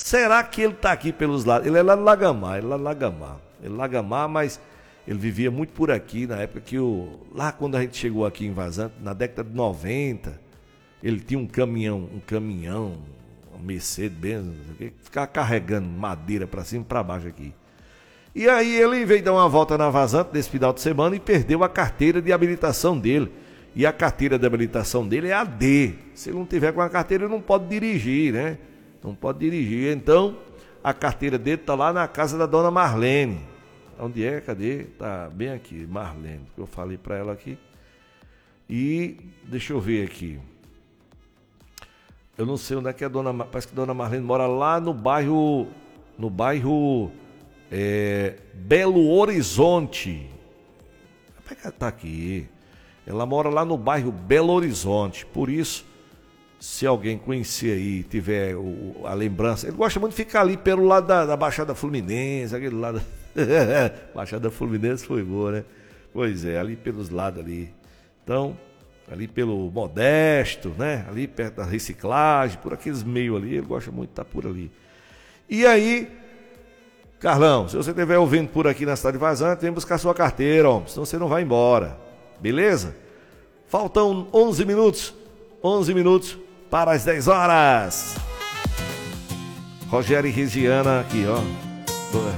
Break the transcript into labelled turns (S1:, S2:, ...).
S1: Será que ele está aqui pelos lados? Ele é lá no Lagamar, mas ele vivia muito por aqui, na época que lá quando a gente chegou aqui em Vazante, na década de 90, ele tinha um caminhão, um Mercedes-Benz, ficava carregando madeira para cima e para baixo aqui. E aí ele veio dar uma volta na Vazante nesse final de semana e perdeu a carteira de habilitação dele. E a carteira de habilitação dele é a D. Se ele não tiver com a carteira, ele não pode dirigir, né? Não pode dirigir. Então, a carteira dele tá lá na casa da dona Marlene. Onde é? Cadê? Tá bem aqui, Marlene, que eu falei para ela aqui. E deixa eu ver aqui. Eu não sei onde é que a dona... Parece que a dona Marlene mora lá no bairro... Belo Horizonte. Tá aqui. Ela mora lá no bairro Belo Horizonte. Por isso, se alguém conhecer aí, tiver a lembrança... Ele gosta muito de ficar ali pelo lado da Baixada Fluminense, aquele lado... Baixada Fluminense foi boa, né? Pois é, ali pelos lados ali. Então, ali pelo Modesto, né? Ali perto da reciclagem, por aqueles meios ali, ele gosta muito de estar por ali. E aí, Carlão, se você estiver ouvindo por aqui na cidade de Vazante, vem buscar sua carteira, ó, senão você não vai embora. Beleza? Faltam 11 minutos para as 10 horas. Rogério e Regiana aqui, ó.